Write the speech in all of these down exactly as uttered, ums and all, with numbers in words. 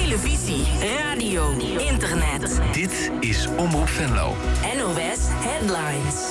televisie, radio, internet. Dit is Omroep Venlo. N O S Headlines.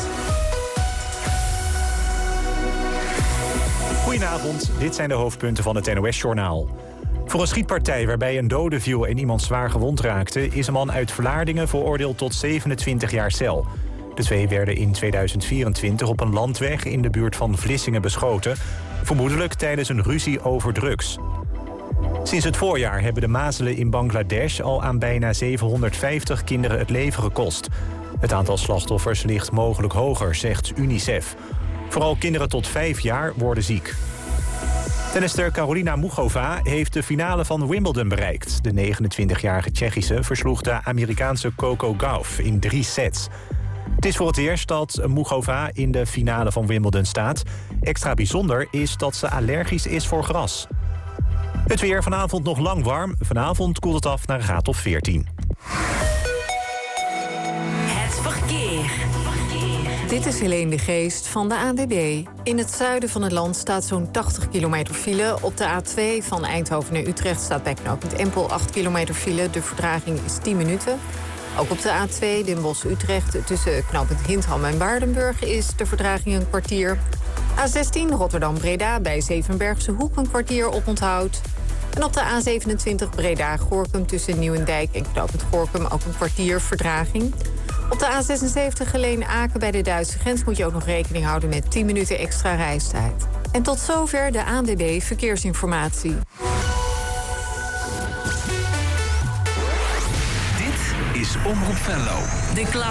Goedenavond, dit zijn de hoofdpunten van het N O S-journaal. Voor een schietpartij waarbij een dode viel en iemand zwaar gewond raakte... is een man uit Vlaardingen veroordeeld tot zevenentwintig jaar cel. De twee werden in tweeduizend vierentwintig op een landweg in de buurt van Vlissingen beschoten... vermoedelijk tijdens een ruzie over drugs. Sinds het voorjaar hebben de mazelen in Bangladesh al aan bijna zevenhonderdvijftig kinderen het leven gekost. Het aantal slachtoffers ligt mogelijk hoger, zegt UNICEF. Vooral kinderen tot vijf jaar worden ziek. Tennister Karolina Muchova heeft de finale van Wimbledon bereikt. De negenentwintigjarige Tsjechische versloeg de Amerikaanse Coco Gauff in drie sets. Het is voor het eerst dat Muchova in de finale van Wimbledon staat. Extra bijzonder is dat ze allergisch is voor gras. Het weer vanavond nog lang warm. Vanavond koelt het af naar een graad of veertien. Het verkeer. Dit is Helene de Geest van de A N W B. In het zuiden van het land staat zo'n tachtig kilometer file. Op de A twee van Eindhoven naar Utrecht staat bij knooppunt Empel acht kilometer file. De vertraging is tien minuten. Ook op de A twee Den Bosch-Utrecht tussen knooppunt Hindham en Waardenburg is de vertraging een kwartier. A zestien Rotterdam-Breda bij Zevenbergse Hoek een kwartier oponthoud. En op de A zevenentwintig Breda-Gorinchem tussen Nieuwendijk en knooppunt Gorinchem ook een kwartier vertraging. Op de A zesenzeventig Geleen-Aken bij de Duitse grens moet je ook nog rekening houden met tien minuten extra reistijd. En tot zover de A N W B Verkeersinformatie. Dit is Omroep Venlo. De